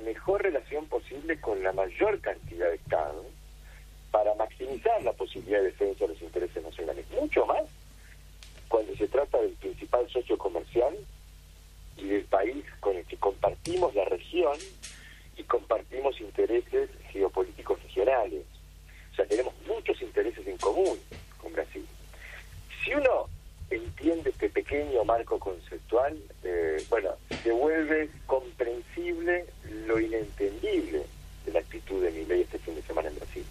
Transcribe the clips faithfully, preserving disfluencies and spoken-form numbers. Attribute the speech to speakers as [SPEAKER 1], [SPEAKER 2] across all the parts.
[SPEAKER 1] mejor relación posible con la mayor cantidad de estados para maximizar la posibilidad de defensa de los intereses nacionales. Mucho más cuando se trata del principal socio comercial y del país con el que compartimos la región y compartimos intereses geopolíticos regionales. O sea, tenemos muchos intereses en común con Brasil. Si uno entiende este pequeño marco conceptual, eh, bueno, se vuelve comprensible lo inentendible de la actitud de Milei este fin de semana en Brasil.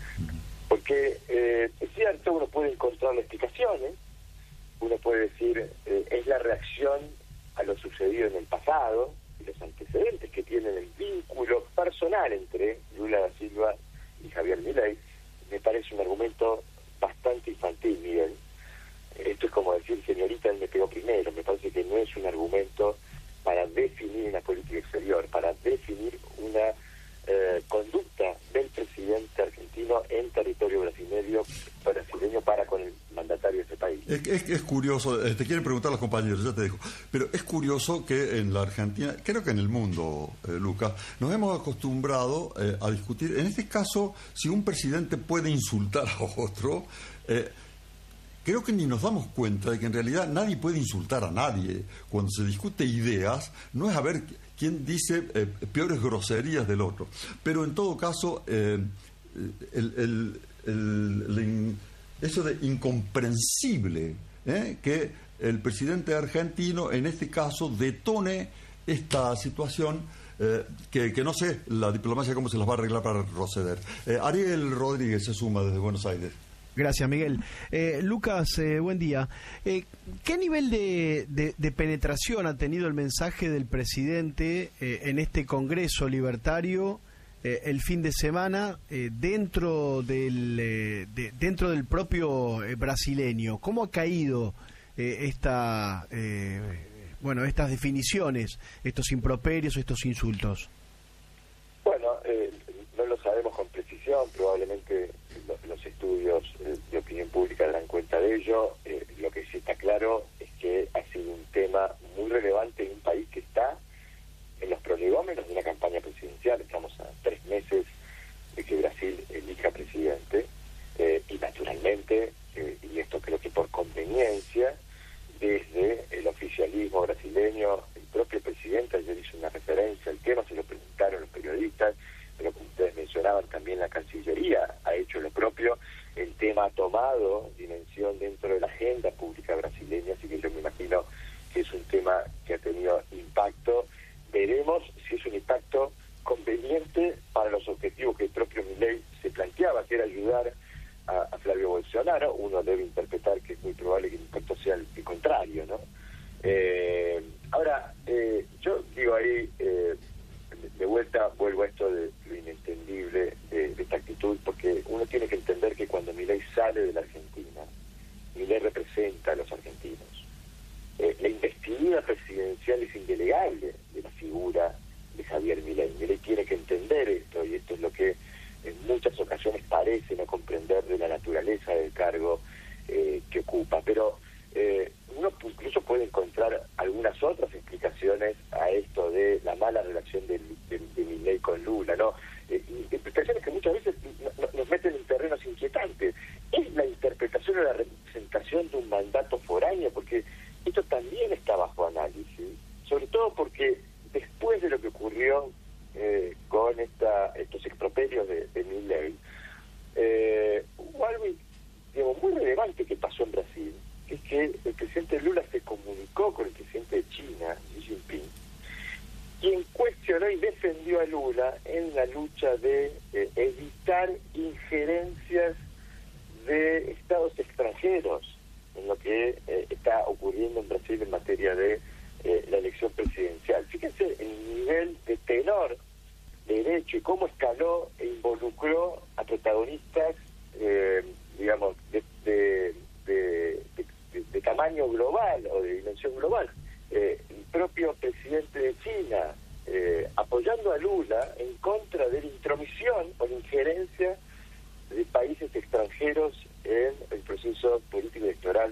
[SPEAKER 1] Porque eh, es cierto, uno puede encontrar explicaciones, uno puede decir, eh, es la reacción a lo sucedido en el pasado y los antecedentes que tienen el vínculo personal entre Lula da Silva y Javier Milei. Me parece un argumento bastante infantil, Miguel. Esto es como decir, señorita, él me pegó primero. Me parece que no es un argumento para definir una política exterior, para definir una eh, conducta del presidente argentino en territorio brasileño, brasileño para con el mandatario de ese país.
[SPEAKER 2] Es, es, es curioso, eh, te quieren preguntar los compañeros, ya te digo, pero es curioso que en la Argentina, creo que en el mundo, eh, Lucas, nos hemos acostumbrado eh, a discutir, en este caso, si un presidente puede insultar a otro. eh, Creo que ni nos damos cuenta de que en realidad nadie puede insultar a nadie. Cuando se discute ideas, no es a ver quién dice eh, peores groserías del otro. Pero en todo caso, eh, el, el, el, el, eso de incomprensible eh, que el presidente argentino, en este caso, detone esta situación, eh, que, que no sé la diplomacia cómo se las va a arreglar para proceder. Eh, Ariel Rodríguez se suma desde Buenos Aires.
[SPEAKER 3] Gracias, Miguel. Eh, Lucas, eh, buen día. Eh, ¿Qué nivel de, de, de penetración ha tenido el mensaje del presidente eh, en este Congreso Libertario eh, el fin de semana eh, dentro del eh, de, dentro del propio eh, brasileño? ¿Cómo ha caído eh, esta eh, bueno estas definiciones, estos improperios, estos insultos?
[SPEAKER 1] Bueno, eh, no lo sabemos con precisión, probablemente los estudios de opinión pública dan cuenta de ello. Eh, lo que sí está claro es que ha sido un tema muy relevante en un país que está en los prolegómenos de una campaña presidencial. Estamos a tres meses de que Brasil elija presidente eh, y naturalmente, eh, y esto creo que por conveniencia, desde el oficialismo brasileño, el propio presidente ayer hizo una referencia al tema, se lo preguntaron los periodistas, pero como ustedes mencionaban, también la Cancillería ha hecho lo propio. El tema ha tomado dimensión dentro de la agenda pública brasileña, así que yo me imagino que es un tema que ha tenido impacto. Veremos si es un impacto conveniente para los objetivos que el propio Milei se planteaba, que era ayudar a, a Flavio Bolsonaro. Uno debe interpretar que es muy probable que el impacto sea el, el contrario, ¿no? Eh, ahora, eh, yo digo ahí... Eh, de vuelta vuelvo a esto de lo inentendible de, de esta actitud, porque uno tiene que entender que cuando Milei sale de la Argentina, Milei representa a los argentinos. Eh, la investidura presidencial es indelegable de la figura de Javier Milei. Milei tiene que entender esto, y esto es lo que en muchas ocasiones parece no comprender de la naturaleza del cargo eh, que ocupa. Pero eh, uno incluso puede encontrar algunas otras explicaciones a esto de la mala relación de, de, de Milei con Lula, ¿no? Eh, explicaciones que muchas veces no, nos meten en terrenos inquietantes. Es la interpretación o la representación de un mandato foráneo, porque esto también está bajo análisis, sobre todo porque después de lo que ocurrió eh, con esta, estos exproperios de, de Milei, eh, hubo algo, digamos, muy relevante que pasó en Brasil, es que el presidente Lula se comunicó con el presidente de China, Xi Jinping, quien cuestionó y defendió a Lula en la lucha de eh, evitar injerencias de estados extranjeros en lo que eh, está ocurriendo en Brasil en materia de eh, la elección presidencial. Fíjense el nivel de tenor de derecho y cómo escaló e involucró a protagonistas, eh, digamos, de, de, de, de De, de tamaño global o de dimensión global. Eh, el propio presidente de China eh, apoyando a Lula en contra de la intromisión o la injerencia de países extranjeros en el proceso político electoral